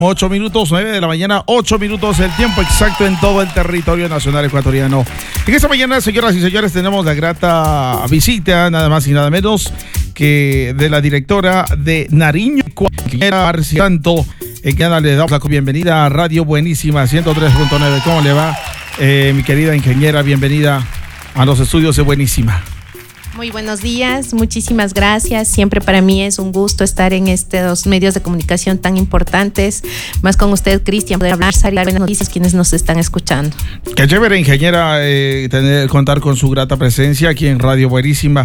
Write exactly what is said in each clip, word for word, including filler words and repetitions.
Ocho minutos, nueve de la mañana, ocho minutos, el tiempo exacto en todo el territorio nacional ecuatoriano. En esta mañana, señoras y señores, tenemos la grata visita, nada más y nada menos, que de la directora de Nariño, ingeniera Santo, en que le damos la bienvenida a Radio Buenísima ciento tres punto nueve. ¿Cómo le va, eh, mi querida ingeniera? Bienvenida a los estudios de Buenísima. Muy buenos días, muchísimas gracias. Siempre para mí es un gusto estar en estos medios de comunicación tan importantes, más con usted, Cristian, poder hablar y dar buenas noticias a quienes nos están escuchando. Qué chévere, ingeniera, eh, tener, contar con su grata presencia aquí en Radio Buenísima.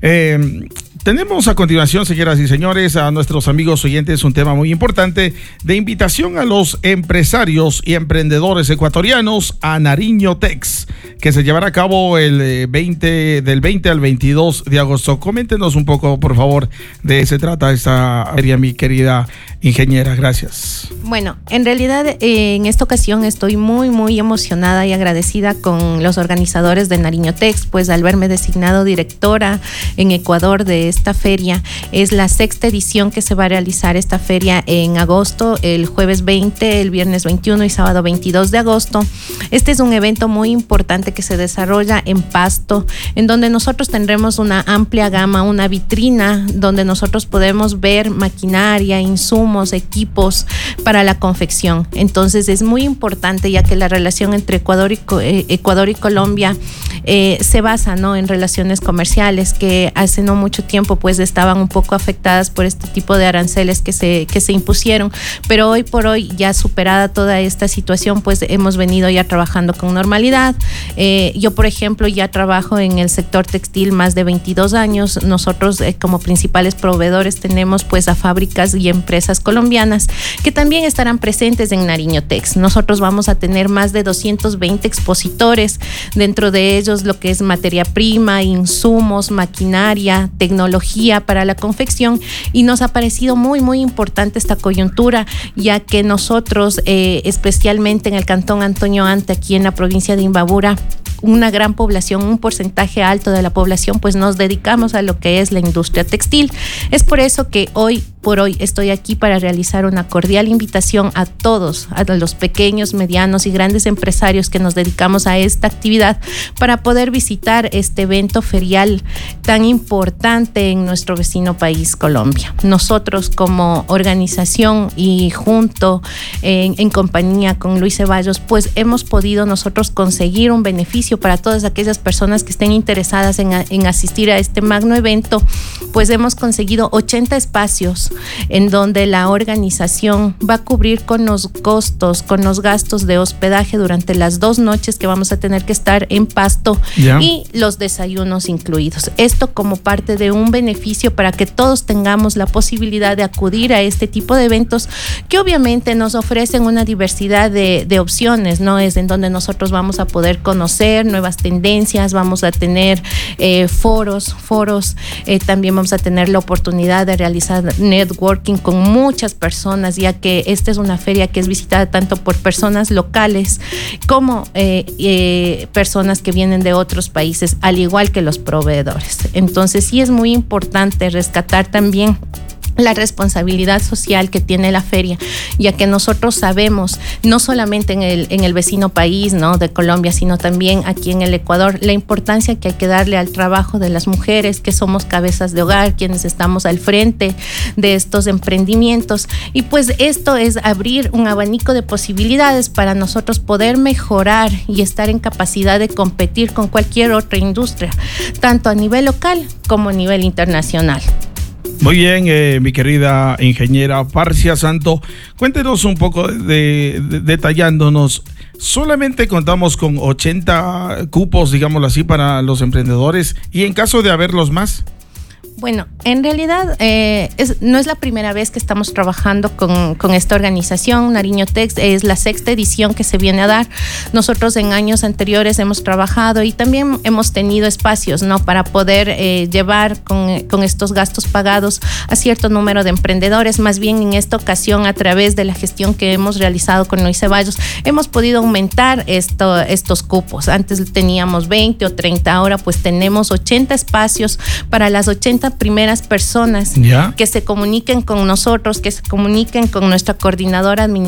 Eh, Tenemos a continuación, señoras y señores, a nuestros amigos oyentes, un tema muy importante de invitación a los empresarios y emprendedores ecuatorianos a Nariño Tex, que se llevará a cabo el veinte, del veinte al veintidós de agosto. Coméntenos un poco, por favor, de qué se trata esta feria, mi querida ingeniera. Gracias. Bueno, en realidad eh, en esta ocasión estoy muy, muy emocionada y agradecida con los organizadores de Nariño Tex, pues al verme designado directora en Ecuador de esta feria. Es la sexta edición que se va a realizar esta feria en agosto, el jueves veinte, el viernes veintiuno y sábado veintidós de agosto. Este es un evento muy importante que se desarrolla en Pasto, en donde nosotros tendremos una amplia gama, una vitrina donde nosotros podemos ver maquinaria, insumos, equipos para la confección. Entonces es muy importante, ya que la relación entre Ecuador y, eh, Ecuador y Colombia eh, se basa, ¿no?, en relaciones comerciales que hace no mucho tiempo pues estaban un poco afectadas por este tipo de aranceles que se, que se impusieron, pero hoy por hoy, ya superada toda esta situación, pues hemos venido ya trabajando con normalidad. Eh, yo, por ejemplo, ya trabajo en el sector textil más de veintidós años. Nosotros eh, como principales proveedores tenemos pues a fábricas y empresas colombianas que también estarán presentes en Nariño Tex. Nosotros vamos a tener más de doscientos veinte expositores, dentro de ellos lo que es materia prima, insumos, maquinaria, tecnología para la confección, y nos ha parecido muy muy importante esta coyuntura, ya que nosotros eh, especialmente en el cantón Antonio Ante, aquí en la provincia de Imbabura, una gran población, un porcentaje alto de la población, pues nos dedicamos a lo que es la industria textil. Es por eso que hoy por hoy estoy aquí para realizar una cordial invitación a todos, a los pequeños, medianos y grandes empresarios que nos dedicamos a esta actividad, para poder visitar este evento ferial tan importante en nuestro vecino país, Colombia. Nosotros como organización y junto en, en compañía con Luis Ceballos, pues hemos podido nosotros conseguir un beneficio para todas aquellas personas que estén interesadas en, en asistir a este magno evento. Pues hemos conseguido ochenta espacios en donde la organización va a cubrir con los costos, con los gastos de hospedaje durante las dos noches que vamos a tener que estar en Pasto, yeah, y los desayunos incluidos. Esto como parte de un beneficio para que todos tengamos la posibilidad de acudir a este tipo de eventos, que obviamente nos ofrecen una diversidad de, de opciones, ¿no? Es en donde nosotros vamos a poder conocer nuevas tendencias, vamos a tener eh, foros, foros, eh, también vamos a tener la oportunidad de realizar networking con muchas personas, ya que esta es una feria que es visitada tanto por personas locales como eh, eh, personas que vienen de otros países, al igual que los proveedores. Entonces sí es muy importante rescatar también la responsabilidad social que tiene la feria, ya que nosotros sabemos, no solamente en el, en el vecino país, ¿no?, de Colombia, sino también aquí en el Ecuador, la importancia que hay que darle al trabajo de las mujeres, que somos cabezas de hogar, quienes estamos al frente de estos emprendimientos. Y pues esto es abrir un abanico de posibilidades para nosotros poder mejorar y estar en capacidad de competir con cualquier otra industria, tanto a nivel local como a nivel internacional. Muy bien, eh, mi querida ingeniera Parcia Santo, cuéntenos un poco de, de, detallándonos. Solamente contamos con ochenta cupos, digámoslo así, para los emprendedores, y en caso de haberlos más. Bueno, en realidad eh, es, no es la primera vez que estamos trabajando con, con esta organización. Nariño Tex es la sexta edición que se viene a dar. Nosotros en años anteriores hemos trabajado y también hemos tenido espacios, ¿no?, para poder eh, llevar con, con estos gastos pagados a cierto número de emprendedores. Más bien en esta ocasión, a través de la gestión que hemos realizado con Luis Ceballos, hemos podido aumentar esto, estos cupos. Antes teníamos veinte o treinta, ahora pues tenemos ochenta espacios para las ochenta primeras personas, ¿ya?, que se comuniquen con nosotros, que se comuniquen con nuestra coordinadora administrativa